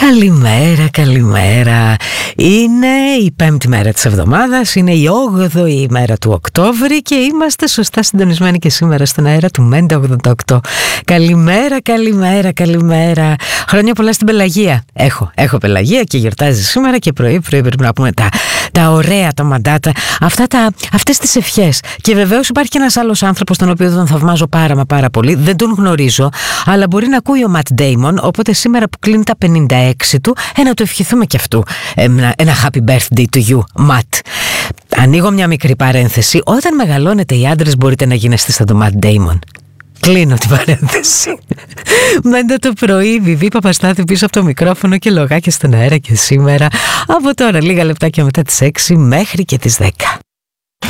Καλημέρα, καλημέρα. Είναι η 5η μέρα της εβδομάδας, είναι η 8η μέρα του Οκτώβρη και είμαστε σωστά συντονισμένοι και σήμερα στον αέρα του Μέντα 88. Καλημέρα, καλημέρα, καλημέρα. Χρόνια πολλά στην Πελαγία. Έχω Πελαγία και γιορτάζει σήμερα και πρωί πρέπει να πούμε τα ωραία, τα μαντάτα, αυτές τις ευχές. Και βεβαίως υπάρχει και ένας άλλος άνθρωπος τον οποίο τον θαυμάζω πάρα πολύ. Δεν τον γνωρίζω, αλλά μπορεί να ακούει ο Ματ Ντέιμον, οπότε σήμερα που κλείνει τα 56 του, να του ευχηθούμε και αυτού ένα happy birthday to you, Ματ. Ανοίγω μια μικρή παρένθεση. Όταν μεγαλώνετε οι άντρες μπορείτε να γίνεστε σαν το Ματ Ντέιμον. Κλείνω την παρένθεση. Μέντα το πρωί, Βιβί Παπαστάθη πίσω από το μικρόφωνο και λογάκια στον αέρα και σήμερα. Από τώρα λίγα λεπτάκια μετά τις 6 μέχρι και τις 10.